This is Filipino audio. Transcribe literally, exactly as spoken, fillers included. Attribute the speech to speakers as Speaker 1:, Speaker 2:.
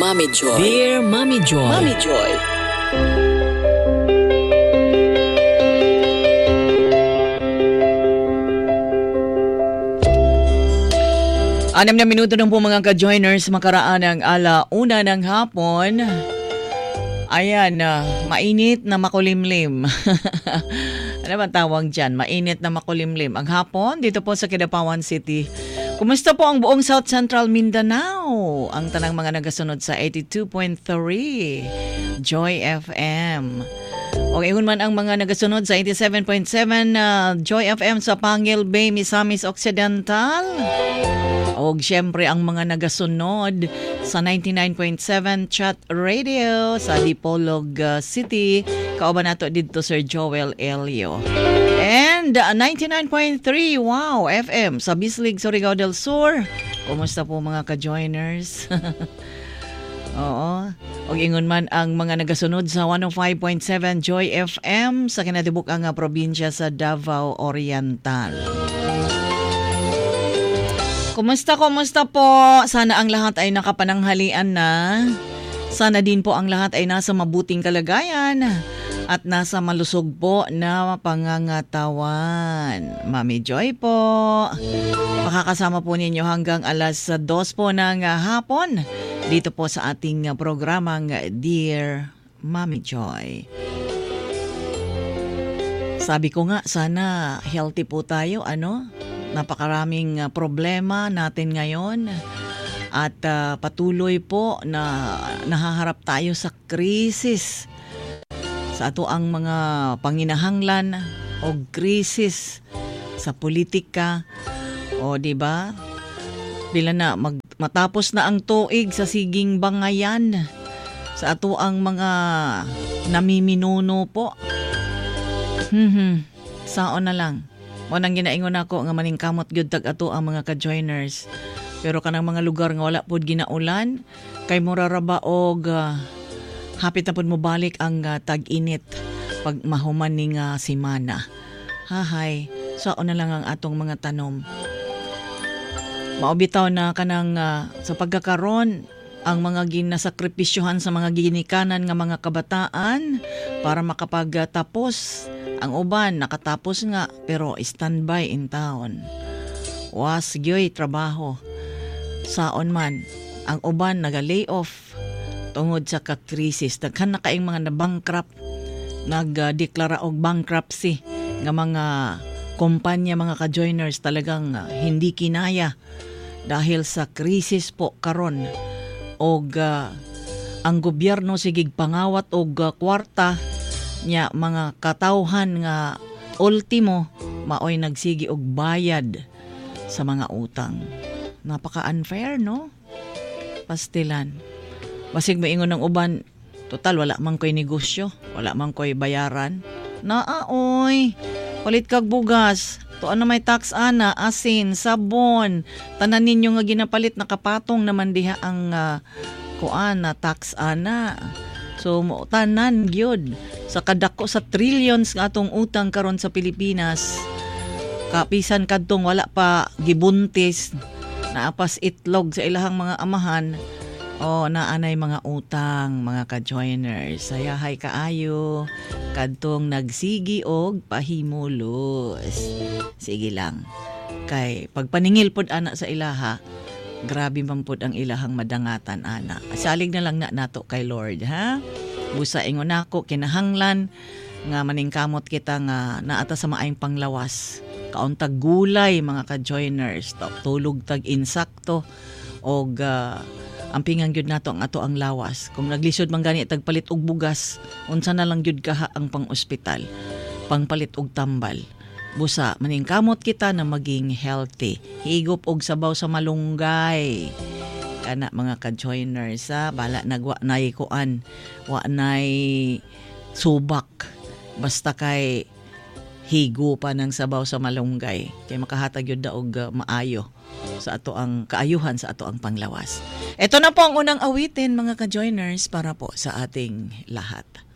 Speaker 1: Mommy Joy.
Speaker 2: Dear Mommy Joy.
Speaker 1: Mommy Joy.
Speaker 2: Anim na minuto ng po mga ka-joiners, makaraan ang alauna ng hapon. Ayan, uh, mainit na makulimlim. Ano ba tawag dyan? Mainit na makulimlim. Ang hapon, dito po sa Kidapawan City. Kumusta po ang buong South Central Mindanao? Ang tanang mga nagasunod sa eighty-two point three Joy F M. O ngayon man ang mga nagasunod sa eighty-seven point seven uh, Joy F M sa Pangil Bay, Misamis Occidental. O siyempre ang mga nagasunod sa ninety-nine point seven Chat Radio sa Dipolog uh, City. Kauban nato dito Sir Joel Elio. And uh, ninety-nine point three wow F M sa Bislig, Surigao del Sur. Kumusta po mga ka-joiners? Oo. O ingon man ang mga nagasunod sa one oh five point seven Joy F M sa kinatibuk-ang uh, probinsya sa Davao Oriental. Kumusta, kumusta po? Sana ang lahat ay nakapananghalian na. Sana din po ang lahat ay nasa mabuting kalagayan at nasa malusog po na pangangatawan. Mami Joy po. Makakasama po ninyo hanggang alas dos po ng hapon dito po sa ating programang Dear Mami Joy. Sabi ko nga, sana healthy po tayo, ano? Napakaraming uh, problema natin ngayon at uh, patuloy po na nahaharap tayo sa krisis sa ato ang mga panginahanglan o krisis sa politika o di ba? Bila na mag, matapos na ang tuig sa siging bangayan sa ato ang mga namiminuno po. Hmm, saon na lang. Mo nang ginaingon ako nga maningkamot gyud tag ato ang mga ka-joiners. Pero kanang mga lugar nga wala pud ginaulan, kay muraraba og uh, hapit na pud mo balik ang uh, tag-init pag mahuman ning uh, simana. Hahay, saon na lang ang atong mga tanom. Maobitaw na kanang uh, sa pagkakaron ang mga ginasakripisyohan sa mga ginikanan nga mga kabataan para makapagtapos. Ang uban nakatapos nga pero standby in town. Was gyoy trabaho. Saon man ang uban naga-lay off tungod sa ka-krisis. Daghan na kaayong mga na-bankrupt, nagdeklara og bankruptcy nga mga kumpanya, mga ka-joiners talagang uh, hindi kinaya dahil sa krisis po karon. Og uh, ang gobyerno sigig pangawat og uh, kwarta nya mga katawhan nga ultimo maoy nagsigi og bayad sa mga utang. Napaka-unfair, no? Pastilan. Basig maingon ng uban, total wala man ko'y negosyo, wala man ko'y bayaran. Naaoy, palit kag bugas. Tuan na may tax ana, asin, sabon. Tanan ninyo nga ginapalit nakapatong naman diha ang uh, kuan na tax ana. So mo tanan gyud sa kadako sa trillions nga atong utang karon sa Pilipinas. Kapisan kadtong wala pa gibuntis, naapas itlog sa ilahang mga amahan. O naanay mga utang, mga ka-joiners. Sayahay kaayo kadtong nagsigi og pahimulos. Sige lang. Kay pagpaningil pod ana sa ilaha, grabe man pod ang ilahang madangatan ana. Salig na lang na nato kay Lord, ha? Busa ingon nako kinahanglan nga maningkamot kita nga naata sa maayong panglawas. Kauntag gulay mga ka-joiners, tulog tag insakto og uh, ang pingang gyud nato ang ato ang lawas. Kung naglisod man gani tagpalit og bugas, unsa na lang gyud kaha ang pang-ospital, pangpalit og tambal. Busa maningkamot kita na maging healthy. Higop og sabaw sa malunggay. Kana mga ka-joiners, ha? Bala nagwa nay kuan, wa nay subak. Basta kay higo pa ng sabaw sa malunggay. Kay makahatag yun daog uh, maayo sa ato ang kaayuhan sa ato ang panglawas. Ito na po ang unang awitin mga ka-joiners para po sa ating lahat.